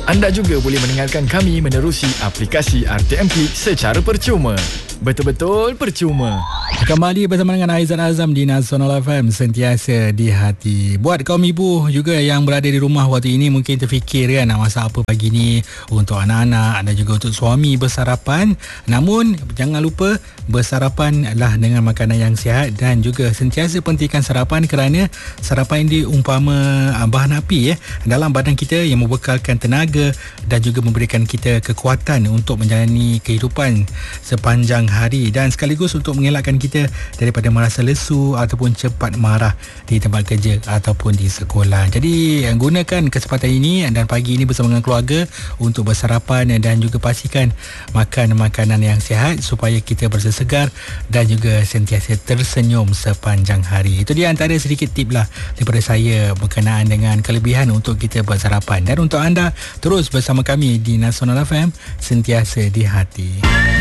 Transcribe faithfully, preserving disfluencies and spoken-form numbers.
Anda juga boleh mendengarkan kami menerusi aplikasi R T M P secara percuma. Betul-betul percuma. Kembali bersama dengan Aizat Azam di Nasional F M, sentiasa di hati. Buat kaum ibu juga yang berada di rumah waktu ini mungkin terfikir kan nak masak apa pagi ni untuk anak-anak dan juga untuk suami bersarapan. Namun jangan lupa bersarapan adalah dengan makanan yang sihat dan juga sentiasa pentingkan sarapan kerana sarapan ini umpama bahan api ya dalam badan kita yang membekalkan tenaga dan juga memberikan kita kekuatan untuk menjalani kehidupan sepanjang hari dan sekaligus untuk mengelakkan kita daripada merasa lesu ataupun cepat marah di tempat kerja ataupun di sekolah. Jadi gunakan kesempatan ini dan pagi ini bersama dengan keluarga untuk bersarapan dan juga pastikan makan makanan yang sihat supaya kita berasa segar dan juga sentiasa tersenyum sepanjang hari. Itu dia antara sedikit tip lah daripada saya berkenaan dengan kelebihan untuk kita bersarapan. Dan untuk anda terus bersama kami di Nasional F M, sentiasa di hati.